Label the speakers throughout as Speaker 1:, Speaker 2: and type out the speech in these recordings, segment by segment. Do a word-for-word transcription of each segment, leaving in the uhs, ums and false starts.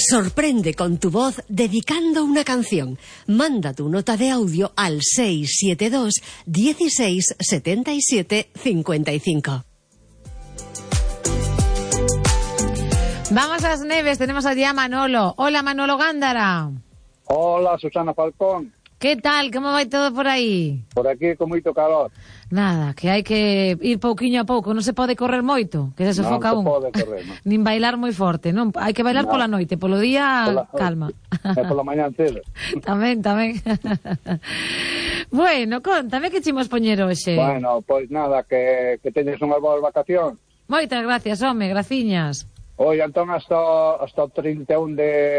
Speaker 1: Sorprende con tu voz dedicando una canción. Manda tu nota de audio al seis siete dos, dieciséis, setenta y siete, cincuenta y cinco.
Speaker 2: Vamos a las Neves, tenemos allí a Manolo. Hola, Manolo Gándara.
Speaker 3: Hola, Susana Falcón.
Speaker 2: ¿Qué tal? ¿Cómo va todo por aí?
Speaker 3: Por aquí con moito calor.
Speaker 2: Nada, que hai que ir pouquiño a pouco, non se pode correr moito, que se sofoca un.
Speaker 3: Non se pode correr, non.
Speaker 2: Nin bailar moi forte, non, hai que bailar
Speaker 3: No.
Speaker 2: pola noite, polo día,
Speaker 3: Pola-
Speaker 2: calma.
Speaker 3: E pola mañá cedo.
Speaker 2: Tamén, tamén. Bueno, contame que chimos poñer hoxe.
Speaker 3: Bueno, pois nada, que, que teñes unhas boas vacacións.
Speaker 2: Moitas gracias, home, graciñas.
Speaker 3: Oi, entón hasta, hasta o trinta e un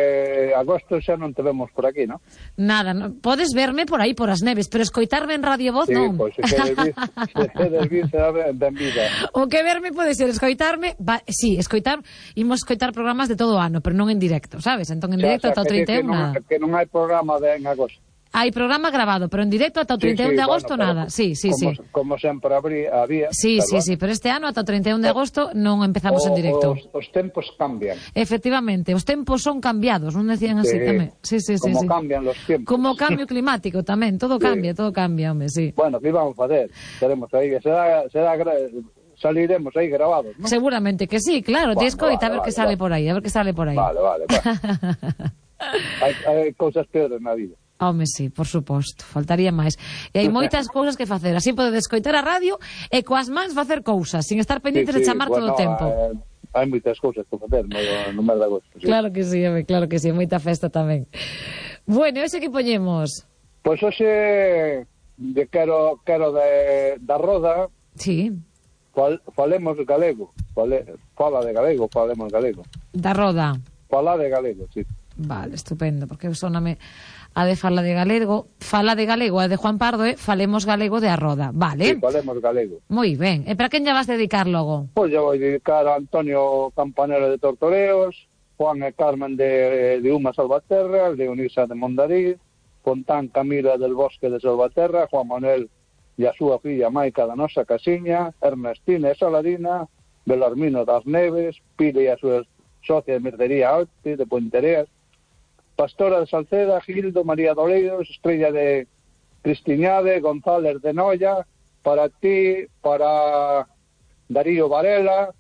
Speaker 3: de agosto xa non te vemos por aquí, non?
Speaker 2: Nada, no, podes verme por aí, por as Neves, pero escoitarme en Radio Voz
Speaker 3: Sí,
Speaker 2: non.
Speaker 3: pois se queres vir, se queres vir, será ben, ben vida.
Speaker 2: O que verme pode ser escoitarme, va, sí, escoitar, imos escoitar programas de todo o ano, pero non en directo, sabes? Entón en directo
Speaker 3: Xa,
Speaker 2: ata o
Speaker 3: xa, que,
Speaker 2: trinta e un
Speaker 3: que, non,
Speaker 2: nada.
Speaker 3: que non hai programa de en agosto.
Speaker 2: Hai programa grabado, pero en directo ata o trinta e un
Speaker 3: Sí, sí,
Speaker 2: de agosto
Speaker 3: bueno,
Speaker 2: nada.
Speaker 3: pero
Speaker 2: Sí, sí,
Speaker 3: como,
Speaker 2: sí.
Speaker 3: Como sempre abrí, había.
Speaker 2: Sí,
Speaker 3: pero
Speaker 2: sí,
Speaker 3: bueno.
Speaker 2: sí, pero este ano ata o trinta e un de agosto non empezamos en
Speaker 3: O-
Speaker 2: directo.
Speaker 3: Os, os tempos cambian.
Speaker 2: Efectivamente, os tempos son cambiados, non decían así
Speaker 3: Sí,
Speaker 2: tamén. Sí, sí, sí,
Speaker 3: como
Speaker 2: sí.
Speaker 3: cambian los tiempos.
Speaker 2: Como cambio climático tamén, todo
Speaker 3: Sí.
Speaker 2: cambia, todo cambia, home, sí.
Speaker 3: Bueno, que vamos a facer? Teremos aí, será, será gra- saliremos aí grabados, ¿no?
Speaker 2: Seguramente que sí, claro,
Speaker 3: Bueno,
Speaker 2: te escoita a
Speaker 3: vale,
Speaker 2: ver que
Speaker 3: vale,
Speaker 2: sale
Speaker 3: vale.
Speaker 2: por aí, a ver que sale por aí.
Speaker 3: Vale, vale, vale. hai, hai cousas peores na vida.
Speaker 2: Home, sí, por suposto, faltaría máis. E hai moitas cousas que facer, así podedes escoitar a radio e coas mans facer cousas, sin estar pendientes de chamar todo o tempo.
Speaker 3: Eh, hai moitas cousas que facer no, no mes de agosto. Sí.
Speaker 2: Claro que sí, home, claro que sí, moita festa tamén. Bueno, ese que poñemos?
Speaker 3: Pois hoxe de quero, quero de, da roda
Speaker 2: Sí,
Speaker 3: fal, falemos galego. Fale, fala de galego, falemos galego.
Speaker 2: da roda.
Speaker 3: Fala de galego, sí.
Speaker 2: Vale, estupendo, porque soname a de fala de galego, fala de galego, a de Juan Pardo, eh? Falemos galego de a roda, vale?
Speaker 3: Sí, falemos galego.
Speaker 2: Moi ben, e para quen lle vas dedicar logo?
Speaker 3: Pois eu vou dedicar a Antonio Campanero de Tortoreos, Juan e Carmen de, de Uma Salvaterra, Leonisa de Mondariz, Fontán Camila del Bosque de Salvaterra, Juan Manuel e a súa filla Maica da nosa casiña, Ernestina e Saladina, Belarmino das Neves, Pile e a súa socia de Mercería Alti de Puentereas, Pastora de Salceda, Gildo, María Doleiros, Estrella de Cristiñade, González de Noia, para ti, para Darío Varela,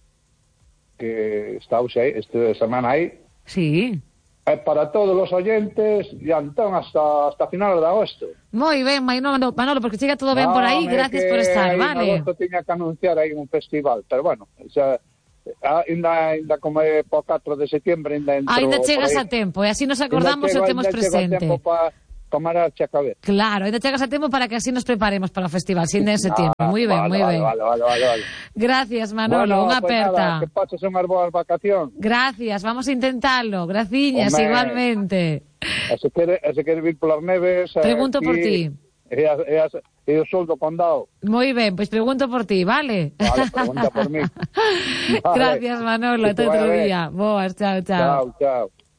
Speaker 3: que está hoxe aí, esta semana aí,
Speaker 2: Sí.
Speaker 3: e para todos os oyentes, e entón hasta, hasta final de agosto.
Speaker 2: Moi ben, Manolo, Manolo, porque chega todo ben
Speaker 3: Non,
Speaker 2: por aí,
Speaker 3: é
Speaker 2: gracias
Speaker 3: que
Speaker 2: por estar,
Speaker 3: aí en
Speaker 2: vale?
Speaker 3: agosto tiña que anunciar aí un festival, pero bueno, xa, ainda, ainda como é po catro de setembro, ainda entro...
Speaker 2: Ainda chegas
Speaker 3: por
Speaker 2: a
Speaker 3: aí.
Speaker 2: tempo, e así nos acordamos e o
Speaker 3: Ainda chego-
Speaker 2: temos
Speaker 3: ainda chego a
Speaker 2: presente.
Speaker 3: tempo pa, pa mararche a cabeza.
Speaker 2: Claro, ainda chegas a tempo para que así nos preparemos para o festival, sin de en septiembre.
Speaker 3: Ah,
Speaker 2: Moi ben,
Speaker 3: vale,
Speaker 2: moi
Speaker 3: vale,
Speaker 2: ben.
Speaker 3: Vale, vale, vale, vale.
Speaker 2: Gracias, Manolo,
Speaker 3: Bueno,
Speaker 2: unha
Speaker 3: pues
Speaker 2: aperta.
Speaker 3: nada, que pases unhas boas vacacións.
Speaker 2: Gracias, vamos a intentalo. Graciñas,
Speaker 3: Home.
Speaker 2: igualmente.
Speaker 3: E se quere, e se quere vir polas neves... eh,
Speaker 2: Pregunto por
Speaker 3: aquí,
Speaker 2: ti.
Speaker 3: E, a, e, a, e o sol do condado.
Speaker 2: Moi ben, pois pregunto por ti, vale?
Speaker 3: Vale, pregunta por mí. Vale.
Speaker 2: Gracias, Manolo,
Speaker 3: Que te
Speaker 2: ata outro
Speaker 3: vaya ben.
Speaker 2: día. Boas, chao, chao.
Speaker 3: Chao, chao.